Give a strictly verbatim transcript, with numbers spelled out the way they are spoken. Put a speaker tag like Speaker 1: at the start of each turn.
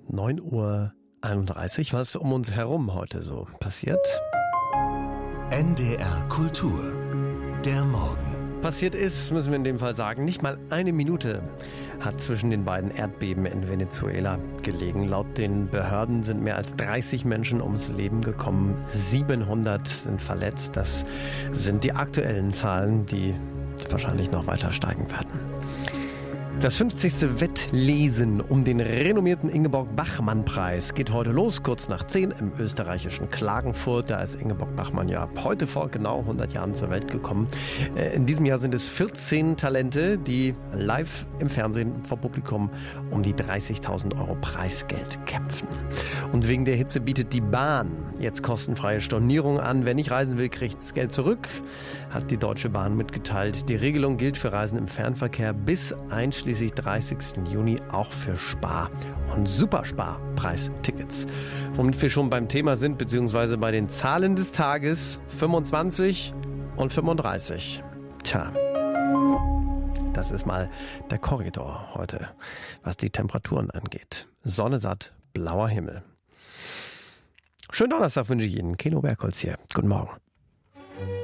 Speaker 1: neun Uhr einunddreißig. Was um uns herum heute so passiert?
Speaker 2: N D R Kultur. Der Morgen.
Speaker 1: Passiert ist, müssen wir in dem Fall sagen, nicht mal eine Minute hat zwischen den beiden Erdbeben in Venezuela gelegen. Laut den Behörden sind mehr als dreißig Menschen ums Leben gekommen. siebenhundert sind verletzt. Das sind die aktuellen Zahlen, die wahrscheinlich noch weiter steigen werden. Das fünfzigste Wettlesen um den renommierten Ingeborg-Bachmann-Preis geht heute los, kurz nach zehn im österreichischen Klagenfurt. Da ist Ingeborg Bachmann ja heute vor genau hundert Jahren zur Welt gekommen. In diesem Jahr sind es vierzehn Talente, die live im Fernsehen vor Publikum um die dreißigtausend Euro Preisgeld kämpfen. Und wegen der Hitze bietet die Bahn jetzt kostenfreie Stornierung an. Wer nicht reisen will, kriegt das Geld zurück, hat die Deutsche Bahn mitgeteilt. Die Regelung gilt für Reisen im Fernverkehr bis einschließlich dreißigsten Juni auch für Spar- und Superspar-Preistickets. Womit wir schon beim Thema sind, beziehungsweise bei den Zahlen des Tages, fünfundzwanzig und fünfunddreißig. Tja, das ist mal der Korridor heute, was die Temperaturen angeht. Sonne satt, blauer Himmel. Schönen Donnerstag wünsche ich Ihnen. Keno Bergholz hier. Guten Morgen.